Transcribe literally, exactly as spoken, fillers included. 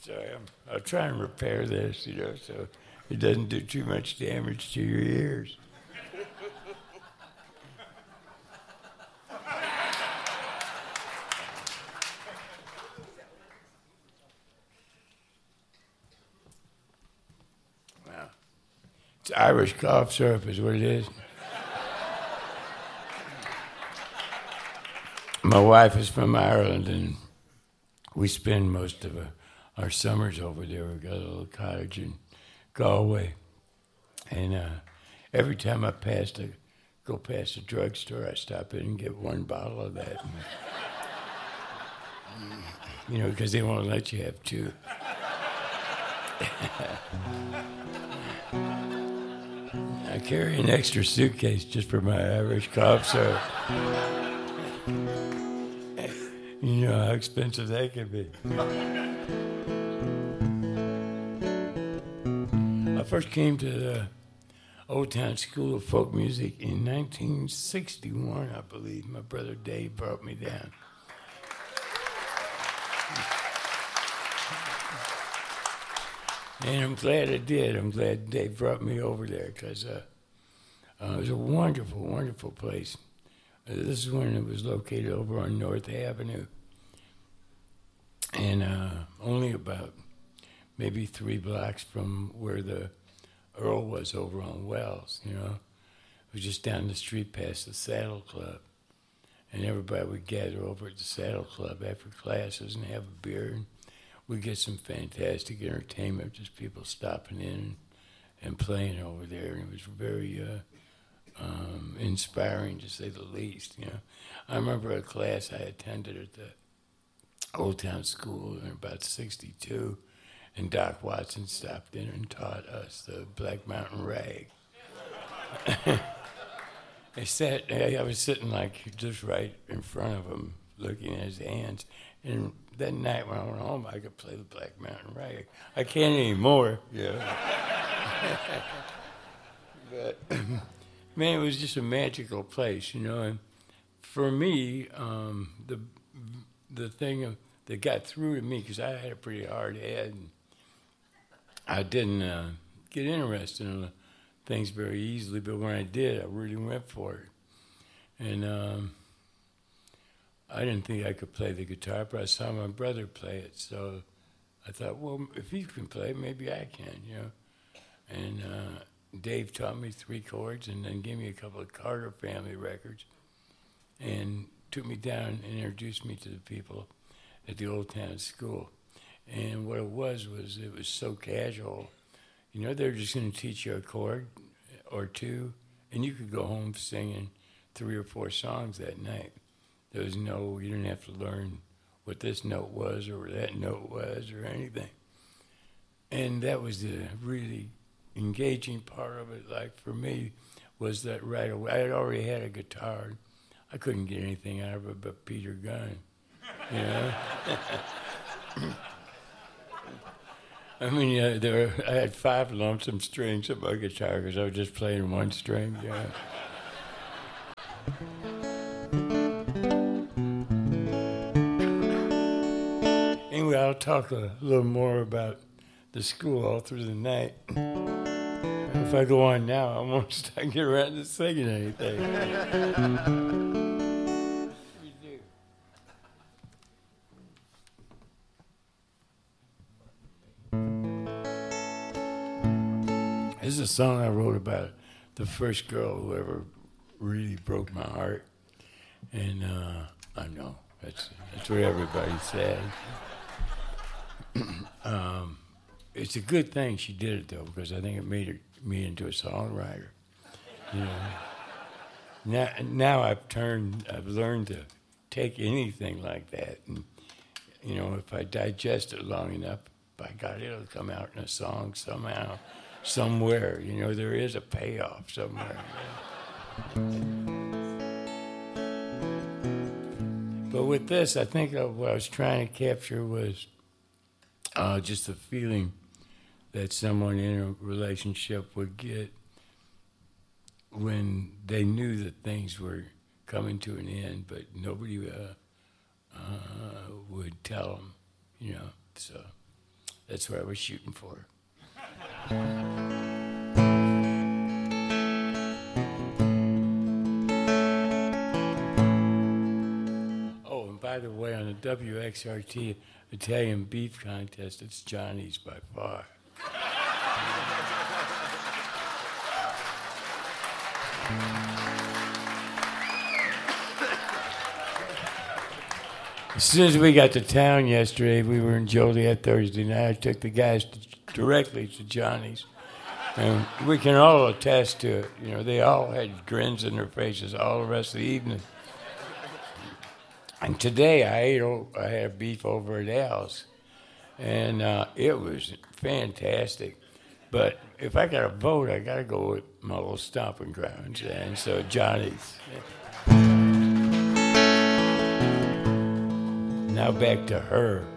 Sorry, I'm, I'll try and repair this, you know, so it doesn't do too much damage to your ears. Wow. It's Irish cough syrup is what it is. My wife is from Ireland, and we spend most of a, our summers over there. We've got a little cottage in Galway. And uh, every time I pass the, go past the drugstore, I stop in and get one bottle of that. You know, because they won't let you have two. I carry an extra suitcase just for my Irish cough syrup. You know how expensive that can be. I first came to the Old Town School of Folk Music in nineteen sixty-one, I believe. My brother Dave brought me down. And I'm glad I did. I'm glad Dave brought me over there because uh, uh, it was a wonderful, wonderful place. Uh, this is when it was located over on North Avenue. And uh, only about maybe three blocks from where the Earl was over on Wells, you know. It was just down the street past the Saddle Club. And everybody would gather over at the Saddle Club after classes and have a beer. And we'd get some fantastic entertainment, just people stopping in and, and playing over there. And it was very uh, um, inspiring, to say the least, you know. I remember a class I attended at the Old Town School in about sixty-two, and Doc Watson stopped in and taught us the Black Mountain Rag. I sat, I was sitting like just right in front of him, looking at his hands, and that night when I went home, I could play the Black Mountain Rag. I can't anymore, you know. But, man, it was just a magical place, you know, and for me, um, the the thing of, that got through to me, because I had a pretty hard head, and I didn't uh, get interested in things very easily, but when I did, I really went for it. And um, I didn't think I could play the guitar, but I saw my brother play it, so I thought, well, if he can play it, maybe I can, you know. And uh, Dave taught me three chords and then gave me a couple of Carter family records and took me down and introduced me to the people at the Old Town School. And what it was, was it was so casual. You know, they're just going to teach you a chord or two, and you could go home singing three or four songs that night. There was no, you didn't have to learn what this note was or where that note was or anything. And that was the really engaging part of it. Like for me, was that right away, I had already had a guitar. I couldn't get anything out of it but Peter Gunn, you know? I mean, yeah, there were, I had five lonesome strings of my guitar because I was just playing one string, yeah. Anyway, I'll talk a little more about the school all through the night. If I go on now, I won't start get around to singing anything. This is a song I wrote about the first girl who ever really broke my heart. And uh, I know, that's, that's what everybody says. um, it's a good thing she did it, though, because I think it made her, me into a songwriter. You know, now, now I've turned, I've learned to take anything like that, and you know, if I digest it long enough, by God, it'll come out in a song somehow, somewhere. You know, there is a payoff somewhere. But with this, I think what I was trying to capture was uh, just the feeling that someone in a relationship would get when they knew that things were coming to an end, but nobody uh, uh, would tell them, you know. So That's what I was shooting for. Oh, and by the way, on the W X R T Italian beef contest, it's Johnny's by far. As soon as we got to town yesterday, we were in Joliet Thursday night. I took the guys to, directly to Johnny's. And we can all attest to it. You know, they all had grins in their faces all the rest of the evening. And today I ate, I had beef over at Al's. And uh, it was fantastic. But if I got to vote, I got to go with my old stomping grounds. And so Johnny's. Now back to her.